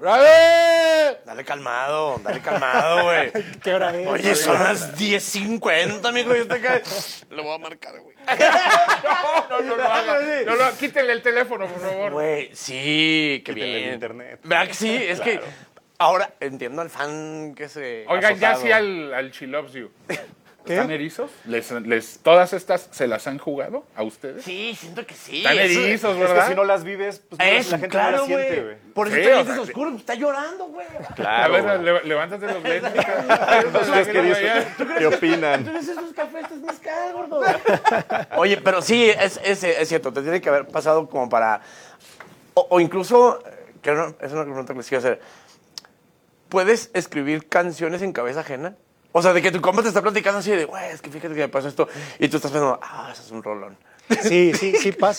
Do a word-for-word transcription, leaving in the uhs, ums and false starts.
¡Brave! Dale calmado, dale calmado, güey. ¿Qué hora es? Oye, son las diez cincuenta, amigo. Yo te cae. Lo voy a marcar, güey. No, no lo haga. No lo, quítenle el teléfono, por favor. Güey, sí, qué Quítenle bien. el internet. ¿Verdad que sí? Es que ahora entiendo al fan que se... Oigan, ya azotado. sí al, al She Loves You. ¿Qué? ¿Están erizos? ¿Les, les, ¿Todas estas se las han jugado a ustedes? Sí, siento que sí. Están eso- erizos, Es ¿verdad? que si no las vives, pues no, Eso, la gente claro, no las siente, güey. güey. Por eso Sí, está o lentes sea, oscuros, está llorando, güey. A Claro. ver, le- levántate los lentes. ¿Ustedes qué dicen? ¿Qué opinan? ¿Tú ves esos cafés? Estás mezcal, gordo. Oye, pero sí, es, es, es cierto, te tiene que haber pasado como para... O, o incluso, que no, es una pregunta que les quiero hacer. ¿Puedes escribir canciones en cabeza ajena? O sea, de que tu compa te está platicando así de, güey, es que fíjate que me pasó esto. Y tú estás pensando, ah, eso es un rolón. Sí, sí, sí pasa.